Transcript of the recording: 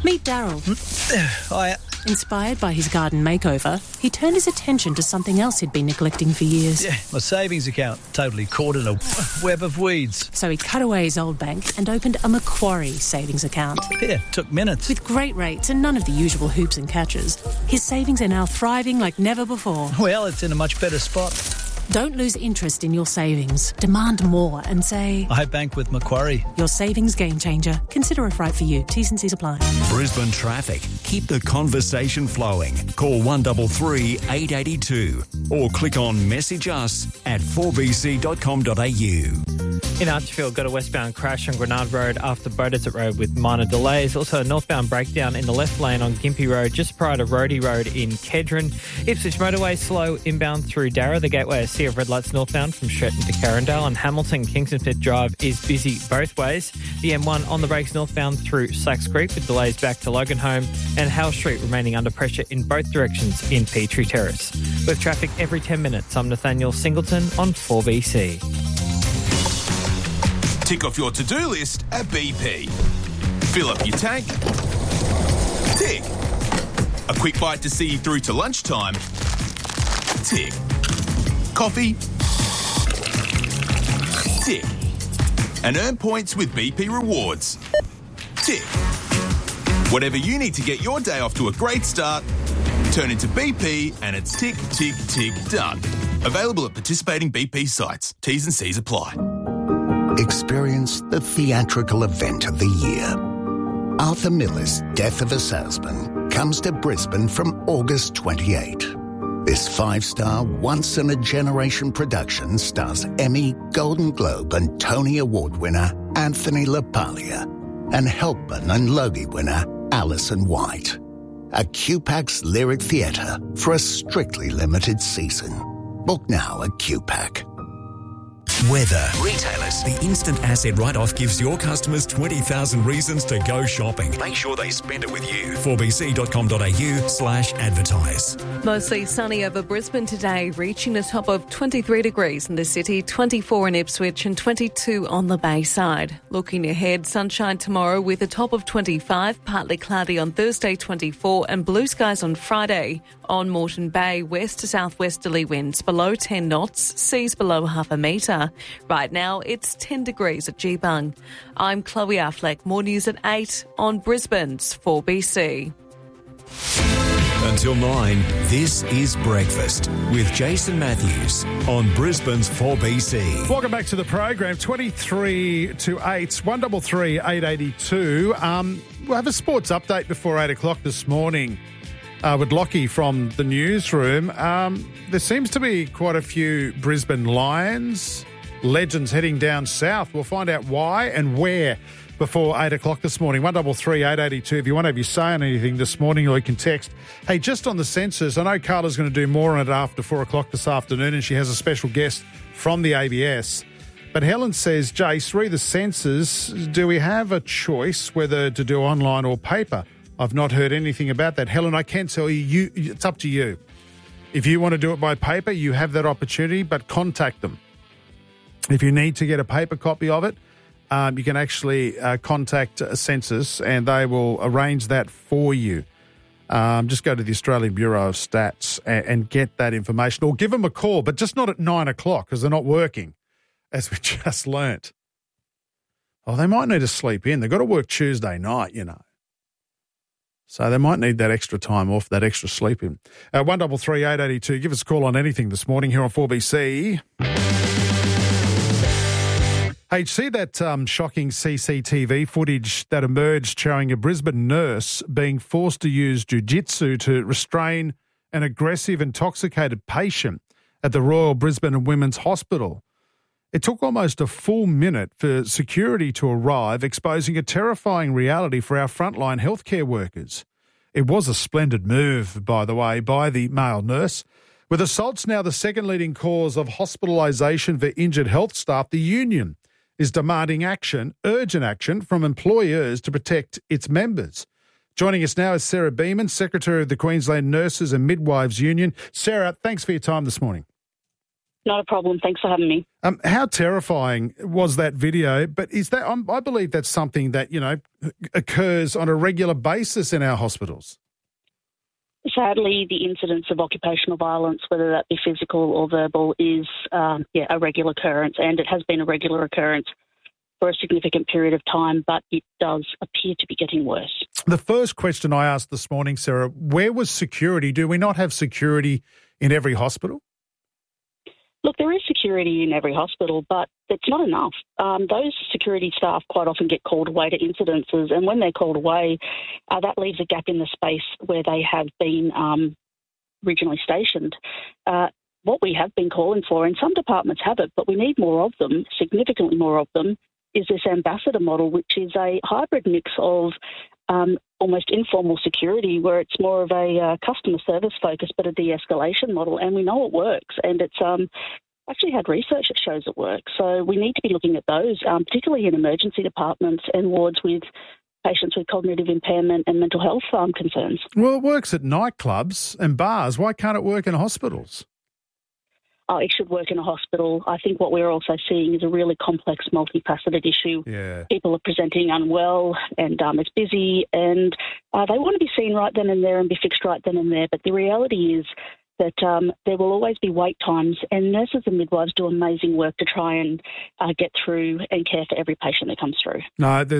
Meet Daryl. Hiya. Inspired by his garden makeover, he turned his attention to something else he'd been neglecting for years. Yeah, my savings account, totally caught in a web of weeds. So he cut away his old bank and opened a Macquarie savings account. Yeah, took minutes. With great rates and none of the usual hoops and catches, his savings are now thriving like never before. Well, it's in a much better spot. Don't lose interest in your savings. Demand more and say, I bank with Macquarie. Your savings game changer. Consider if right for you. T's and C's apply. Brisbane traffic. Keep the conversation flowing. Call 133 882 or click on message us at 4bc.com.au. In Archfield, got a westbound crash on Grenard Road after Beaudesert Road with minor delays. Also a northbound breakdown in the left lane on Gympie Road just prior to Roadie Road in Kedron. Ipswich Motorway slow inbound through Darra. The gateway is sea of red lights northbound from Stretton to Carindale, and Hamilton Kingston Smith Drive is busy both ways. The M1 on the brakes northbound through Slacks Creek with delays back to Loganholme, and Howe Street remaining under pressure in both directions in Petrie Terrace. With traffic every 10 minutes, I'm Nathaniel Singleton on 4BC. Tick off your to-do list at BP. Fill up your tank. Tick. A quick bite to see you through to lunchtime. Tick. Coffee. Tick. And earn points with BP Rewards. Tick. Whatever you need to get your day off to a great start, turn into BP and it's tick, tick, tick, done. Available at participating BP sites. T's and C's apply. Experience the theatrical event of the year. Arthur Miller's Death of a Salesman comes to Brisbane from August 28. This 5-star, once-in-a-generation production stars Emmy, Golden Globe and Tony Award winner Anthony LaPaglia and Helpman and Logie winner Alison White. A QPAC's Lyric Theatre for a strictly limited season. Book now at QPAC. Weather. Retailers. The instant asset write-off gives your customers 20,000 reasons to go shopping. Make sure they spend it with you. 4bc.com.au/advertise. Mostly sunny over Brisbane today, reaching a top of 23 degrees in the city, 24 in Ipswich and 22 on the Bayside. Looking ahead, sunshine tomorrow with a top of 25, partly cloudy on Thursday 24 and blue skies on Friday. On Moreton Bay, west to southwesterly winds below 10 knots, seas below half a metre. Right now, it's 10 degrees at Geebung. I'm Chloe Affleck. More news at 8 on Brisbane's 4BC. Until 9, this is Breakfast with Jason Matthews on Brisbane's 4BC. Welcome back to the program. 23 to 8, 133 882. We'll have a sports update before 8 o'clock this morning. With Lockie from the newsroom. There seems to be quite a few Brisbane Lions legends heading down south. We'll find out why and where before 8 o'clock this morning. 133 882. If you want to have your say on anything this morning, or you can text. Hey, just on the census, I know Carla's going to do more on it after 4 o'clock this afternoon, and she has a special guest from the ABS. But Helen says, Jace, read the census. Do we have a choice whether to do online or paper? I've not heard anything about that. Helen, I can tell you, it's up to you. If you want to do it by paper, you have that opportunity, but contact them. If you need to get a paper copy of it, you can actually contact a census and they will arrange that for you. Just go to the Australian Bureau of Stats and get that information, or give them a call, but just not at 9 o'clock because they're not working, as we just learnt. Oh, they might need to sleep in. They've got to work Tuesday night, you know. So they might need that extra time off, that extra sleep in. 133 882. Give us a call on anything this morning here on 4BC. Hey, see that shocking CCTV footage that emerged showing a Brisbane nurse being forced to use jiu-jitsu to restrain an aggressive, intoxicated patient at the Royal Brisbane and Women's Hospital? It took almost a full minute for security to arrive, exposing a terrifying reality for our frontline healthcare workers. It was a splendid move, by the way, by the male nurse. With assaults now the second leading cause of hospitalisation for injured health staff, the union is demanding action, urgent action, from employers to protect its members. Joining us now is Sarah Beeman, Secretary of the Queensland Nurses and Midwives Union. Sarah, thanks for your time this morning. Not a problem. Thanks for having me. How terrifying was that video? But is that I believe that's something that, occurs on a regular basis in our hospitals. Sadly, the incidence of occupational violence, whether that be physical or verbal, is a regular occurrence, and it has been a regular occurrence for a significant period of time, but it does appear to be getting worse. The first question I asked this morning, Sarah, where was security? Do we not have security in every hospital? Look, there is security in every hospital, but it's not enough. Those security staff quite often get called away to incidences, and when they're called away, that leaves a gap in the space where they have been regionally stationed. What we have been calling for, and some departments have it, but we need more of them, significantly more of them, is this ambassador model, which is a hybrid mix of almost informal security, where it's more of a customer service focus, but a de-escalation model. And we know it works, and it's actually had research that shows it works. So we need to be looking at those, particularly in emergency departments and wards with patients with cognitive impairment and mental health concerns. Well, it works at nightclubs and bars. Why can't it work in hospitals? It should work in a hospital. I think what we're also seeing is a really complex, multifaceted issue. Yeah. People are presenting unwell, and it's busy, and they want to be seen right then and there and be fixed right then and there. But the reality is that there will always be wait times, and nurses and midwives do amazing work to try and get through and care for every patient that comes through. No,